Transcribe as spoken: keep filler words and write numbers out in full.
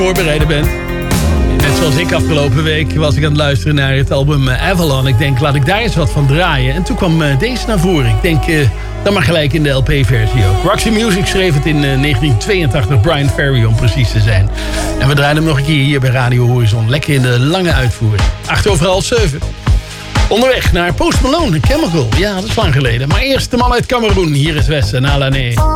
voorbereiden bent. Net zoals ik afgelopen week was ik aan het luisteren naar het album Avalon. Ik denk, laat ik daar eens wat van draaien. En toen kwam uh, deze naar voren. Ik denk, uh, dan maar gelijk in de L P-versie ook. Roxy Music schreef het in uh, negentien tweeëntachtig. Brian Ferry om precies te zijn. En we draaien hem nog een keer hier bij Radio Horizon. Lekker in de lange uitvoering. Acht over half zeven. Onderweg naar Post Malone, Chemical. Ja, dat is lang geleden. Maar eerst de man uit Cameroen. Hier is Wes en Alané.